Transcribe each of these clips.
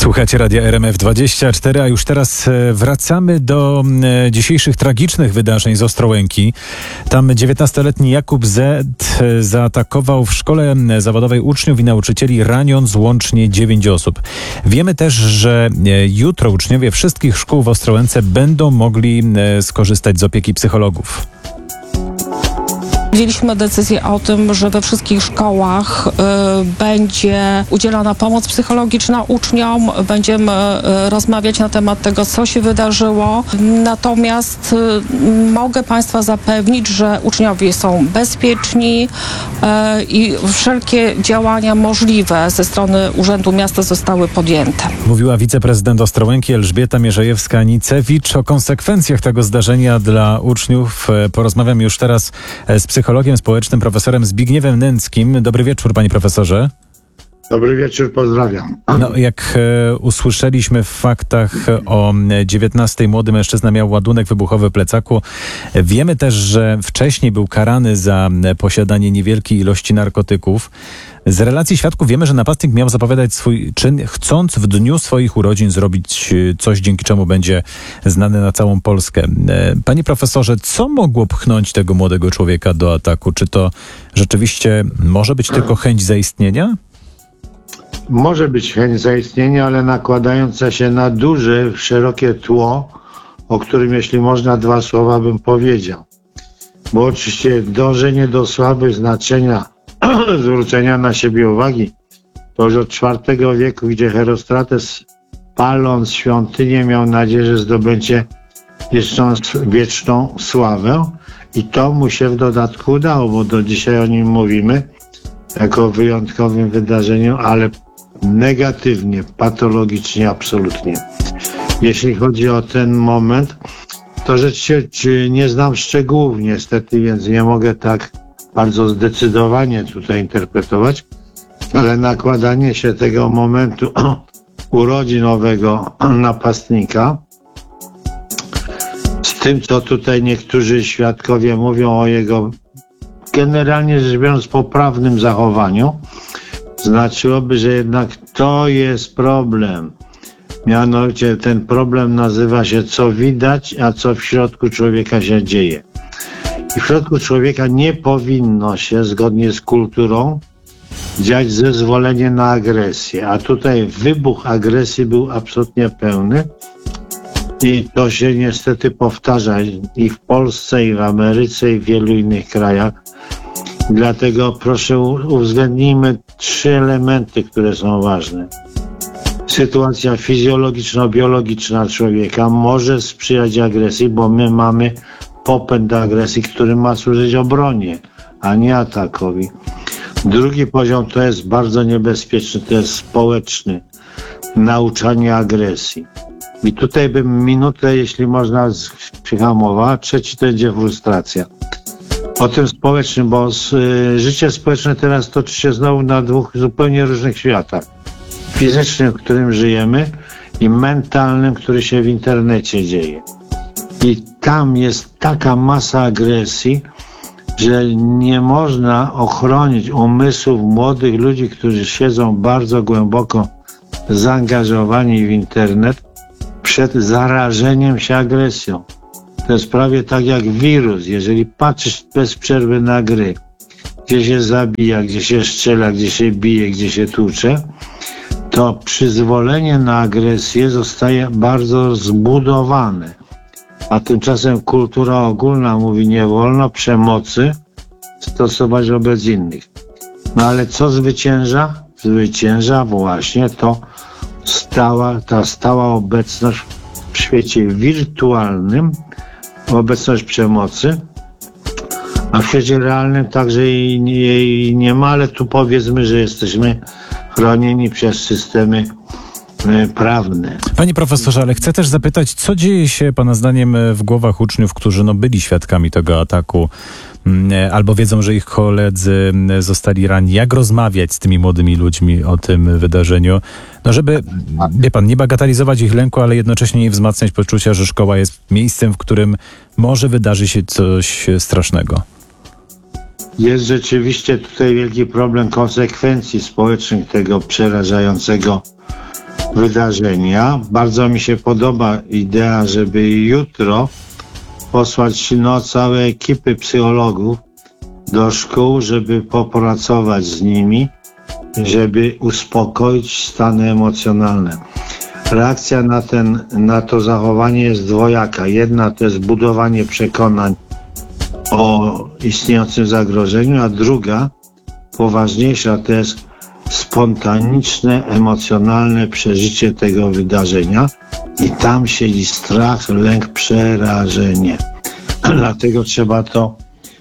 Słuchacie Radia RMF24, a już teraz wracamy do dzisiejszych tragicznych wydarzeń z Ostrołęki. Tam 19-letni Jakub Z. zaatakował w szkole zawodowej uczniów i nauczycieli, raniąc łącznie 9 osób. Wiemy też, że jutro uczniowie wszystkich szkół w Ostrołęce będą mogli skorzystać z opieki psychologów. Wzięliśmy decyzję o tym, że we wszystkich szkołach będzie udzielana pomoc psychologiczna uczniom. Będziemy rozmawiać na temat tego, co się wydarzyło. Natomiast mogę Państwa zapewnić, że uczniowie są bezpieczni i wszelkie działania możliwe ze strony Urzędu Miasta zostały podjęte. Mówiła wiceprezydent Ostrołęki Elżbieta Mierzejewska-Nicewicz. O konsekwencjach tego zdarzenia dla uczniów porozmawiam już teraz z psychologiem społecznym, profesorem Zbigniewem Nęckim. Dobry wieczór, panie profesorze. Dobry wieczór, pozdrawiam. No, jak usłyszeliśmy w faktach o 19 młody mężczyzna miał ładunek wybuchowy w plecaku. Wiemy też, że wcześniej był karany za posiadanie niewielkiej ilości narkotyków. Z relacji świadków wiemy, że napastnik miał zapowiadać swój czyn, chcąc w dniu swoich urodzin zrobić coś, dzięki czemu będzie znany na całą Polskę. Panie profesorze, co mogło pchnąć tego młodego człowieka do ataku? Czy to rzeczywiście może być tylko chęć zaistnienia? Może być chęć zaistnienia, ale nakładająca się na duże, szerokie tło, o którym, jeśli można, 2 słowa bym powiedział. Bo oczywiście dążenie do sławy znaczenia zwrócenia na siebie uwagi to już od IV wieku, gdzie Herostrates, paląc świątynię, miał nadzieję, że zdobędzie wieczną sławę, i to mu się w dodatku udało, bo do dzisiaj o nim mówimy jako o wyjątkowym wydarzeniu, ale negatywnie, patologicznie, absolutnie. Jeśli chodzi o ten moment, to rzeczywiście nie znam szczegółów niestety, więc nie mogę tak bardzo zdecydowanie tutaj interpretować, ale nakładanie się tego momentu urodzinowego napastnika z tym, co tutaj niektórzy świadkowie mówią o jego, generalnie rzecz biorąc, poprawnym zachowaniu, znaczyłoby, że jednak to jest problem. Mianowicie ten problem nazywa się co widać, a co w środku człowieka się dzieje. I w środku człowieka nie powinno się, zgodnie z kulturą, dziać zezwolenie na agresję. A tutaj wybuch agresji był absolutnie pełny. I to się niestety powtarza i w Polsce, i w Ameryce, i w wielu innych krajach. Dlatego proszę, uwzględnijmy 3 elementy, które są ważne. Sytuacja fizjologiczno-biologiczna człowieka może sprzyjać agresji, bo my mamy popęd do agresji, który ma służyć obronie, a nie atakowi. Drugi poziom to jest bardzo niebezpieczny, to jest społeczny. Nauczanie agresji. I tutaj bym minutę, jeśli można, przyhamowała. Trzeci to będzie frustracja. O tym społecznym, bo życie społeczne teraz toczy się znowu na 2 zupełnie różnych światach. Fizycznym, w którym żyjemy, i mentalnym, który się w internecie dzieje. I tam jest taka masa agresji, że nie można ochronić umysłów młodych ludzi, którzy siedzą bardzo głęboko zaangażowani w internet, przed zarażeniem się agresją. To jest prawie tak jak wirus. Jeżeli patrzysz bez przerwy na gry, gdzie się zabija, gdzie się strzela, gdzie się bije, gdzie się tłucze, to przyzwolenie na agresję zostaje bardzo zbudowane. A tymczasem kultura ogólna mówi, nie wolno przemocy stosować wobec innych. No ale co zwycięża? Zwycięża właśnie ta stała obecność w świecie wirtualnym, obecność przemocy, a w świecie realnym także jej nie ma, ale tu powiedzmy, że jesteśmy chronieni przez systemy prawne. Panie profesorze, ale chcę też zapytać, co dzieje się pana zdaniem w głowach uczniów, którzy byli świadkami tego ataku, albo wiedzą, że ich koledzy zostali ranni. Jak rozmawiać z tymi młodymi ludźmi o tym wydarzeniu? No żeby, wie pan, nie bagatelizować ich lęku, ale jednocześnie nie wzmacniać poczucia, że szkoła jest miejscem, w którym może wydarzyć się coś strasznego. Jest rzeczywiście tutaj wielki problem konsekwencji społecznych tego przerażającego wydarzenia. Bardzo mi się podoba idea, żeby jutro posłać całe ekipy psychologów do szkół, żeby popracować z nimi, żeby uspokoić stany emocjonalne. Reakcja na to zachowanie jest dwojaka. Jedna to jest budowanie przekonań o istniejącym zagrożeniu, a druga, poważniejsza, to jest spontaniczne, emocjonalne przeżycie tego wydarzenia i tam siedzi strach, lęk, przerażenie. Dlatego trzeba to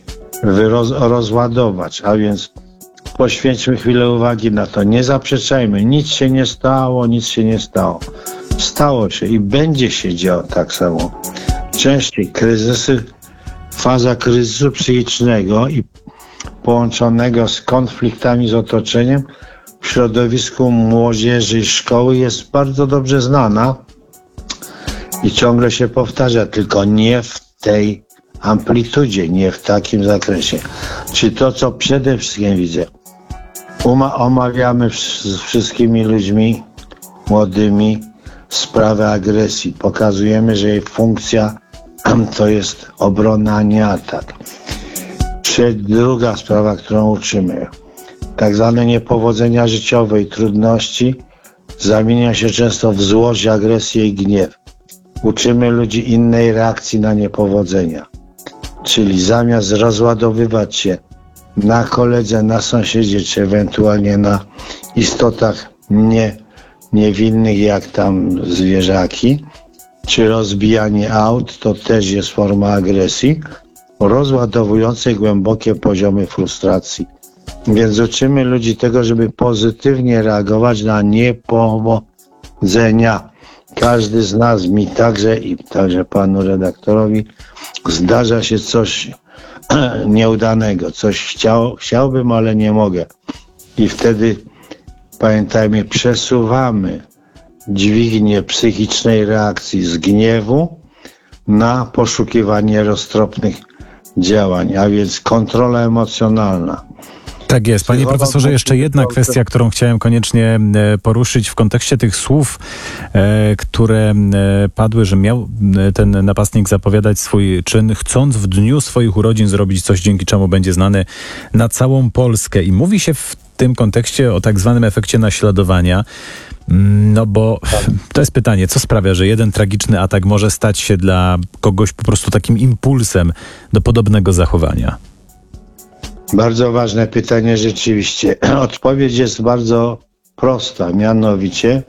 rozładować, a więc poświęćmy chwilę uwagi na to. Nie zaprzeczajmy, nic się nie stało, nic się nie stało. Stało się i będzie się działo tak samo. Częściej kryzysy, faza kryzysu psychicznego i połączonego z konfliktami z otoczeniem w środowisku młodzieży i szkoły jest bardzo dobrze znana i ciągle się powtarza, tylko nie w tej amplitudzie, nie w takim zakresie. Czy to, co przede wszystkim widzę, omawiamy z wszystkimi ludźmi młodymi sprawę agresji. Pokazujemy, że jej funkcja to jest obrona, a nie atak. Druga sprawa, którą uczymy, tak zwane niepowodzenia życiowe i trudności zamienia się często w złość, agresję i gniew. Uczymy ludzi innej reakcji na niepowodzenia. Czyli zamiast rozładowywać się na koledze, na sąsiedzie, czy ewentualnie na istotach niewinnych, jak tam zwierzaki, czy rozbijanie aut, to też jest forma agresji, rozładowującej głębokie poziomy frustracji. Więc uczymy ludzi tego, żeby pozytywnie reagować na niepowodzenia. Każdy z nas, mi także i także panu redaktorowi, zdarza się coś nieudanego, coś chciałbym, ale nie mogę. I wtedy, pamiętajmy, przesuwamy dźwignię psychicznej reakcji z gniewu na poszukiwanie roztropnych działań, a więc kontrola emocjonalna. Tak jest. Panie profesorze, jeszcze jedna kwestia, którą chciałem koniecznie poruszyć w kontekście tych słów, które padły, że miał ten napastnik zapowiadać swój czyn, chcąc w dniu swoich urodzin zrobić coś, dzięki czemu będzie znany na całą Polskę. I mówi się w tym kontekście o tak zwanym efekcie naśladowania. No bo to jest pytanie, co sprawia, że jeden tragiczny atak może stać się dla kogoś po prostu takim impulsem do podobnego zachowania? Bardzo ważne pytanie rzeczywiście. Odpowiedź jest bardzo prosta, mianowicie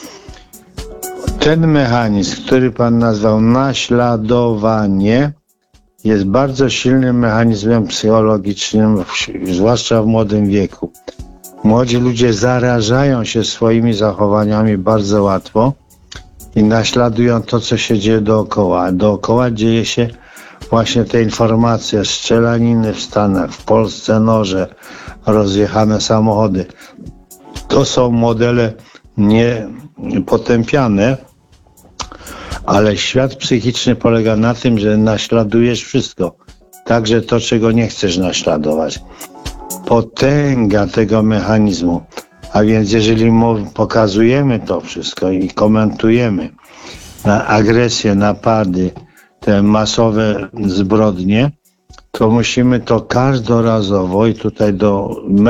ten mechanizm, który pan nazwał naśladowanie, jest bardzo silnym mechanizmem psychologicznym, zwłaszcza w młodym wieku. Młodzi ludzie zarażają się swoimi zachowaniami bardzo łatwo i naśladują to, co się dzieje dookoła. Dookoła dzieje się właśnie te informacje, strzelaniny w Stanach, w Polsce noże, rozjechane samochody. To są modele niepotępiane, ale świat psychiczny polega na tym, że naśladujesz wszystko. Także to, czego nie chcesz naśladować. Potęga tego mechanizmu. A więc jeżeli pokazujemy to wszystko i komentujemy na agresję, napady, te masowe zbrodnie, to musimy to każdorazowo i tutaj do